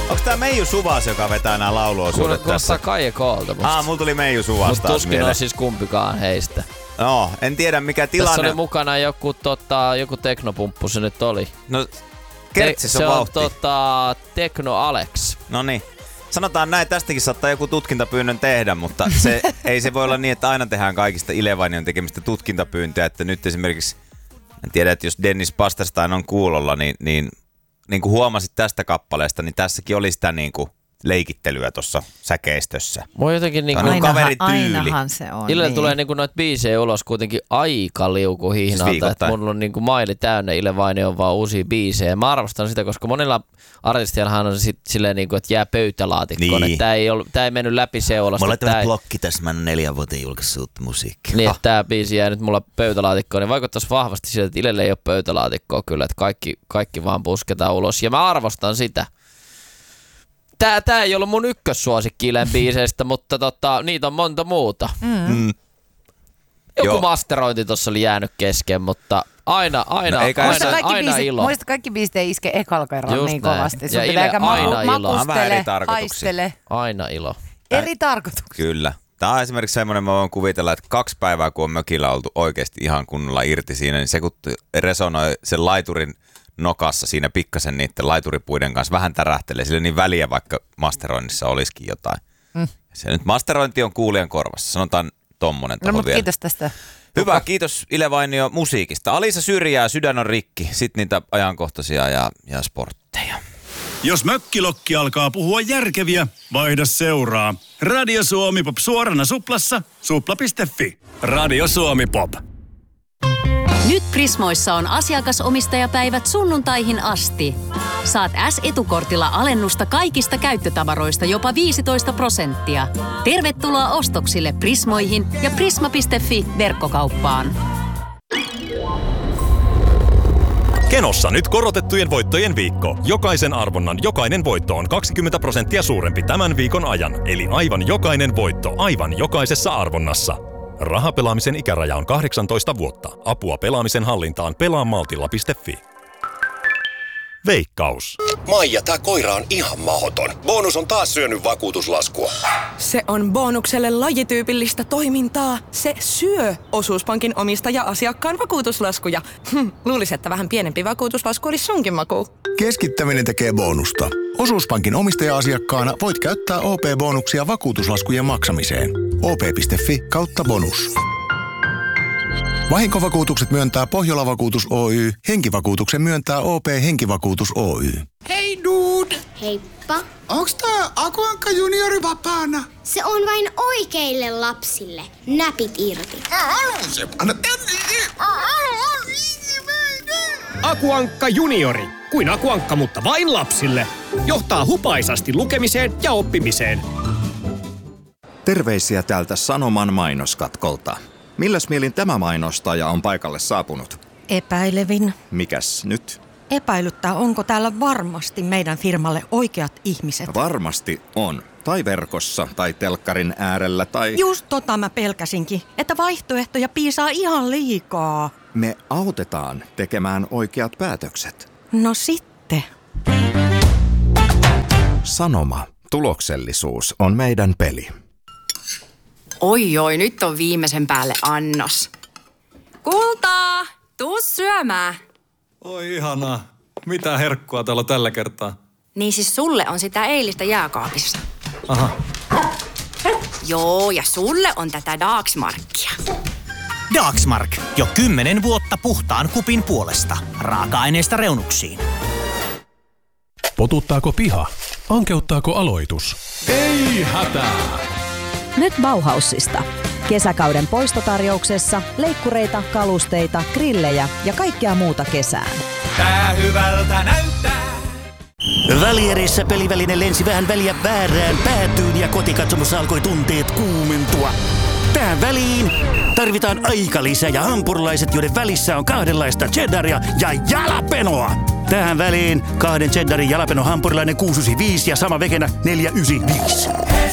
Onks tää Meiju Suvas, joka vetää nää lauluosuudet tässä? Kaije Koolta musta. Mulla tuli Meiju Suvas Mut taas tuskin mieleen. on siis kumpikaan heistä. No, en tiedä mikä tilanne. Tässä oli mukana joku teknopumppu se nyt oli. No, Kertsis on vauhti. Se on Tekno Alex. Noniin. Sanotaan näin, tästäkin saattaa joku tutkintapyynnön tehdä, mutta ei se voi olla niin, että aina tehdään kaikista Ilevainion tekemistä tutkintapyyntöjä, että nyt esimerkiksi, en tiedä, että jos Dennis Pasterstein on kuulolla, niin kuin huomasit tästä kappaleesta, niin tässäkin oli sitä niin kuin leikittelyä tuossa säkeistössä. Voi jotenkin niinku ainahan se on. Ilelle tulee niinku noita biisejä ulos kuitenkin aika liukuhihnalta, siis että mulla on niinku maili täynnä Ilevainion vaan uusia biisejä. Mä arvostan sitä, koska monilla artistillahan on silleen niinku, että jää pöytälaatikkoon, niin. Että tää ei mennyt läpi seulasta. Mulla oli blokki tässä, mä 4 vuoteen julkaissut uutta musiikkia. Niin, että tää biisi jää nyt mulla pöytälaatikkoon, niin vaikuttaisi vahvasti siltä, että Ilelle ei ole pöytälaatikkoa kyllä, että kaikki vaan pusketaan ulos. Ja mä arvostan sitä. Tää ei ollut mun ykkössuosikki Ilen biiseistä, mutta niitä on monta muuta. Joku masterointi tossa oli jäänyt kesken, mutta aina ilo. Muista kaikki biisit ei iske ekalla kerralla just niin näin. kovasti. Ja Ile aina ilo. Makustele, haistele. Aina ilo. Eri tarkoituksia. Kyllä. Tää on esimerkiksi semmoinen, mä voin kuvitella, että 2 päivää kun on mökillä oltu oikeasti ihan kunnolla irti siinä, niin se kun resonoi sen laiturin nokassa siinä pikkasen niiden laituripuiden kanssa vähän tärähtelee, sillä niin väliä vaikka masteroinnissa olisikin jotain. Se nyt masterointi on kuulijan korvassa, sanotaan tommonen tohon vielä. Kiitos tästä. Hyvä, kiitos Ilevainio musiikista. Alisa Syrjää, Sydän on rikki, sitten niitä ajankohtaisia ja sportteja. Jos mökkilokki alkaa puhua järkeviä, vaihda seuraa. Radio Suomi Pop suorana suplassa, supla.fi. Radio Suomi Pop. Nyt Prismoissa on asiakasomistajapäivät sunnuntaihin asti. Saat S-etukortilla alennusta kaikista käyttötavaroista jopa 15%. Tervetuloa ostoksille Prismoihin ja Prisma.fi verkkokauppaan. Kenossa nyt korotettujen voittojen viikko. Jokaisen arvonnan jokainen voitto on 20% suurempi tämän viikon ajan. Eli aivan jokainen voitto aivan jokaisessa arvonnassa. Rahapelaamisen ikäraja on 18 vuotta. Apua pelaamisen hallintaan pelaamaltilla.fi. Veikkaus. Maija, tää koira on ihan mahdoton. Bonus on taas syönyt vakuutuslaskua. Se on bonukselle lajityypillistä toimintaa. Se syö osuuspankin omistaja-asiakkaan vakuutuslaskuja. Luulisin, että vähän pienempi vakuutuslasku olisi sunkin maku. Keskittäminen tekee bonusta. Osuuspankin omistaja-asiakkaana voit käyttää OP-bonuksia vakuutuslaskujen maksamiseen. op.fi/bonus. Vahinkovakuutukset myöntää Pohjola-vakuutus Oy. Henkivakuutuksen myöntää OP Henkivakuutus Oy. Hei dude! Heippa. Onks tää Aku Ankka juniori vapaana? Se on vain oikeille lapsille. Näpit irti. Anna Aku Ankka juniori. Kuin Aku Ankka, mutta vain lapsille. Johtaa hupaisasti lukemiseen ja oppimiseen. Terveisiä täältä Sanoman mainoskatkolta. Milläs mielin tämä mainostaja on paikalle saapunut? Epäilevin. Mikäs nyt? Epäilyttää, onko täällä varmasti meidän firmalle oikeat ihmiset. Varmasti on. Tai verkossa, tai telkkarin äärellä, tai... Just mä pelkäsinkin, että vaihtoehtoja piisaa ihan liikaa. Me autetaan tekemään oikeat päätökset. No sitten. Sanoma. Tuloksellisuus on meidän peli. Oi, nyt on viimeisen päälle annos. Kultaa, tuu syömään. Oi ihanaa. Mitä herkkua täällä tällä kertaa? Niin siis sulle on sitä eilistä jääkaapissa. Aha. Joo, ja sulle on tätä Dagsmarkia. Dagsmark. Jo 10 vuotta puhtaan kupin puolesta. Raaka-aineista reunuksiin. Potuttaako piha? Ankeuttaako aloitus? Ei hätää! Nyt Bauhausista. Kesäkauden poistotarjouksessa leikkureita, kalusteita, grillejä ja kaikkea muuta kesään. Tää hyvältä näyttää! Välierissä peliväline lensi vähän väliä väärään päätyyn ja kotikatsomossa alkoi tunteet kuumentua. Tähän väliin tarvitaan aikalisä ja hampurilaiset, joiden välissä on kahdenlaista cheddaria ja jalapenoa. Tähän väliin 2 cheddarin jalapeno hampurilainen 695 ja sama vegenä 495.